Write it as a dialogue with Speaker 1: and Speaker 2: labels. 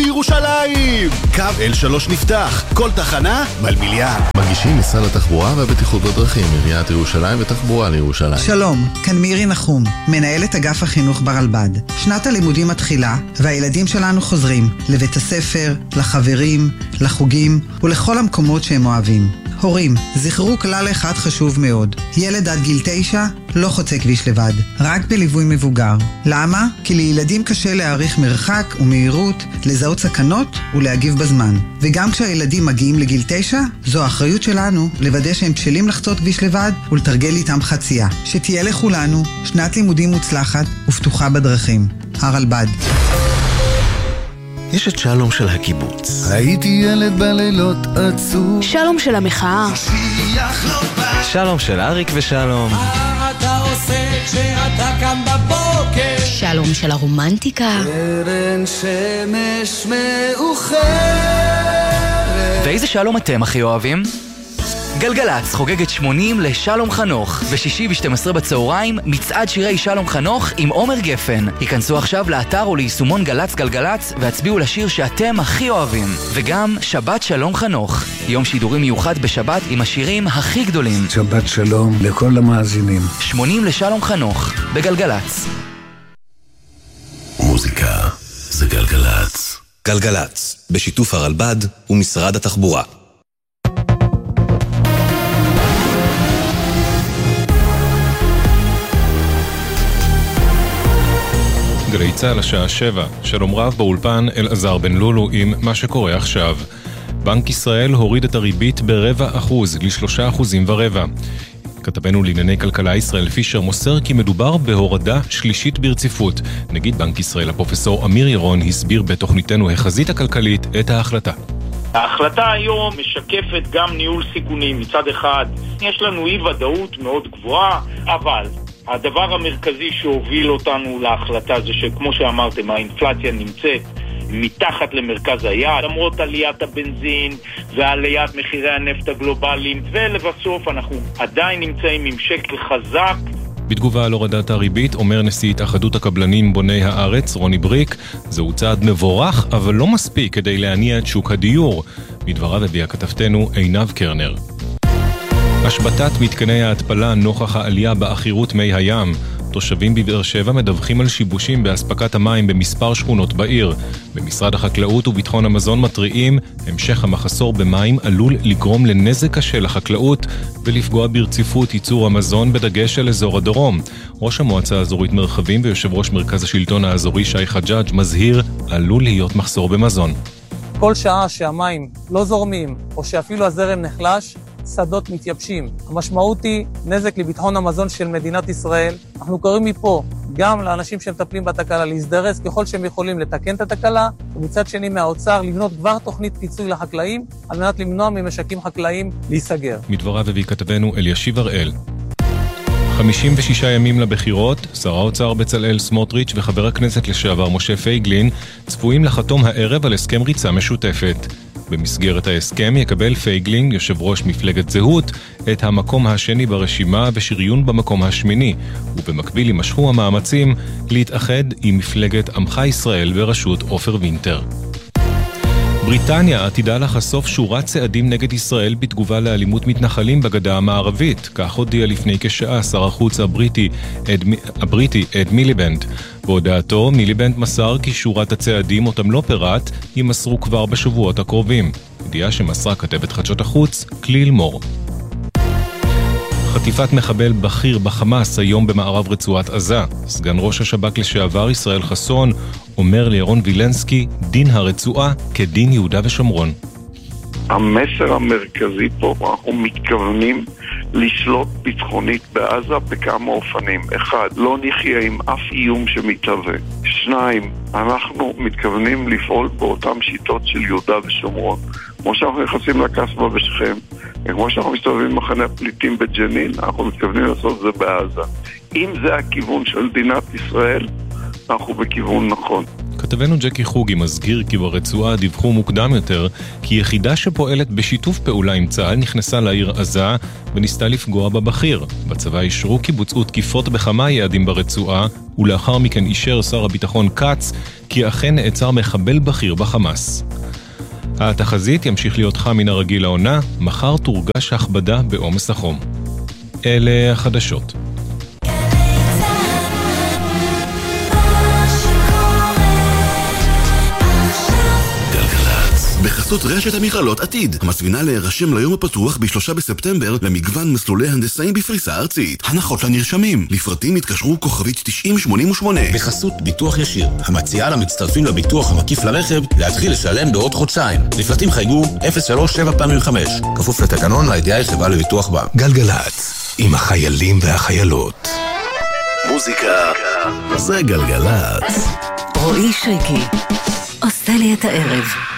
Speaker 1: לירושלים! קו L3 נפתח, כל תחנה מלמיליאן.
Speaker 2: מגישים משרד התחבורה והבטיחות בדרכים, עיריית ירושלים ותחבורה לירושלים.
Speaker 3: שלום, כאן מירי נחום, מנהלת אגף החינוך ברלב"ד. שנת הלימודים מתחילה, והילדים שלנו חוזרים לבית הספר, לחברים, לחוגים ולכל המקומות שהם אוהבים. הורים, זכרו כלל אחד חשוב מאוד. ילד עד גיל 9 לא חוצה כביש לבד, רק בליווי מבוגר. למה? כי לילדים קשה להעריך מרחק ומהירות, לזהות סכנות ולהגיב בזמן. וגם כשהילדים מגיעים לגיל 9, זו האחריות שלנו לוודא שהם בשלים לחצות כביש לבד ולתרגל איתם חצייה. שתהיה לכולנו שנת לימודים מוצלחת ופתוחה בדרכים. הרלב"ד.
Speaker 1: יש את שלום של הקיבוץ.
Speaker 4: הייתי ילד בלילות עצוב.
Speaker 5: שלום של המחאה.
Speaker 6: שלום של אריק ושלום.
Speaker 7: מה אתה עושה כשאתה קם בבוקר?
Speaker 5: שלום של הרומנטיקה.
Speaker 7: קרן שמש מאוחרת.
Speaker 6: ואיזה שלום אתם הכי אוהבים? גלגלץ חוגגת 80 לשלום חנוך, ושישי ב-12 בצהריים מצעד שירי שלום חנוך עם עומר גפן. היכנסו עכשיו לאתר או ליישומון גלץ גלגלץ והצביעו לשיר שאתם הכי אוהבים. וגם שבת שלום חנוך, יום שידורים מיוחד בשבת עם השירים הכי גדולים.
Speaker 4: שבת שלום לכל המאזינים.
Speaker 6: 80 לשלום חנוך בגלגלץ.
Speaker 1: מוזיקה זה גלגלץ.
Speaker 8: גלגלץ, בשיתוף הרלב"ד ומשרד התחבורה.
Speaker 9: גלי צהל השעה 7, שלום רב באולפן אלעזר בן לולו עם מה שקורה עכשיו. בנק ישראל הוריד את הריבית ב0.25% ל3.25%. כתבנו לענייני כלכלה ישראל פישר מוסר כי מדובר בהורדה שלישית ברציפות. נגיד בנק ישראל הפרופסור אמיר ירון הסביר בתוכניתנו החזית הכלכלית את ההחלטה.
Speaker 10: ההחלטה היום משקפת גם ניהול סיכונים. מצד אחד יש לנו אי ודאות מאוד גבוהה, אבל הדבר המרכזי שהוביל אותנו להחלטה זה שכמו שאמרתם, האינפלציה נמצאת מתחת למרכז היעד, למרות עליית הבנזין ועליית מחירי הנפט הגלובליים, ולבסוף אנחנו עדיין נמצאים עם שקל חזק.
Speaker 9: בתגובה על הורדת הריבית אומר נשיא התאחדות הקבלנים בוני הארץ רוני בריק, זהו צעד מבורך אבל לא מספיק כדי להניע את שוק הדיור. מדבריו הביאה כתבתנו עינב קרנר. השבתת מתקני ההתפלה נוכח העלייה באחירות מי הים. תושבים בבאר שבע מדווחים על שיבושים באספקת המים במספר שכונות בעיר. במשרד החקלאות וביטחון המזון מתריעים, המשך המחסור במים עלול לגרום לנזק קשה לחקלאות ולפגוע ברציפות ייצור המזון בדגש על אזור הדרום. ראש המועצה האזורית מרחבים ויושב ראש מרכז השלטון האזורי שי חג'אג' מזהיר, עלול להיות מחסור במזון.
Speaker 11: כל שעה שהמים לא זורמים או שאפילו הזרם נחלש, שדות מתייבשים. המשמעות היא נזק לביטחון המזון של מדינת ישראל. אנחנו קוראים מפה גם לאנשים שמטפלים בתקלה להזדרז ככל שהם יכולים לתקן את התקלה, ומצד שני מהאוצר לבנות כבר תוכנית פיצוי לחקלאים על מנת למנוע ממשקים חקלאיים להיסגר. מדבריו הביא כתבנו אלישיב הראל. 56 ימים לבחירות, שר האוצר בצלאל סמוטריץ' וחבר הכנסת לשעבר משה פייגלין צפויים לחתום הערב על הסכם ריצה משותפת. במסגרת ההסכם יקבל פייגלין, יושב ראש מפלגת זהות, את המקום השני ברשימה ושריון במקום השמיני, ובמקביל יימשכו המאמצים להתאחד עם מפלגת עמך ישראל בראשות עופר וינטר. בריטניה עתידה לחשוף שורת צעדים נגד ישראל בתגובה לאלימות מתנחלים בגדה המערבית. כך הודיע לפני כשעה שר החוץ הבריטי אד מיליבנד. בהודעתו מיליבנד מסר כי שורת הצעדים אותם לא פירט יימסרו כבר בשבועות הקרובים. ידיעה שמסרה כתבת חדשות החוץ כליל מור. חטיפת מחבל בכיר בחמאס היום במערב רצועת עזה. סגן ראש השב"כ לשעבר ישראל חסון אומר לירון וילנסקי, דין הרצועה כדין יהודה ושומרון.
Speaker 12: המסר המרכזי פה, אנחנו מתכוונים לשלוט ביטחונית בעזה בכמה אופנים. אחד, לא נחיה עם אף איום שמתהווה. 2, אנחנו מתכוונים לפעול באותם שיטות של יהודה ושומרון. כמו שאנחנו נכנסים לקסבה בשכם, וכמו שאנחנו מסתובבים במחנה הפליטים בג'נין, אנחנו מתכוונים לעשות זה בעזה. אם זה הכיוון של מדינת ישראל, אנחנו בכיוון נכון.
Speaker 9: כתבנו ג'קי חוגי מזכיר כי ברצועה דיווחו מוקדם יותר כי יחידה שפועלת בשיתוף פעולה עם צה"ל נכנסה לעיר עזה וניסתה לפגוע בבחיר. בצבא אישרו כי בוצעו תקיפות בכמה יעדים ברצועה, ולאחר מכן אישר שר הביטחון קץ כי אכן נעצר מחבל בכיר בחמאס. התחזית ימשיך להיות חם מן הרגיל לעונה, מחר תורגש הכבדה בעומס החום. אלה החדשות.
Speaker 1: בחסות רשת המכללות עתיד, המזמינה להירשם ליום הפתוח ב3 בספטמבר למגוון מסלולי הנדסאים בפריסה ארצית. הנחות לנרשמים, לפרטים התקשרו כוכבית 9088.
Speaker 13: בחסות ביטוח ישיר, המציעה למצטרפים לביטוח המקיף לרכב להתחיל לשלם בעוד חודשיים. לפרטים חייגו 037 כפוף לתקנון לידיעה חברה לביטוח בה.
Speaker 1: גלגלץ, עם החיילים והחיילות. מוזיקה זה גלגלץ.
Speaker 14: רועי שריקי עושה לי את הערב.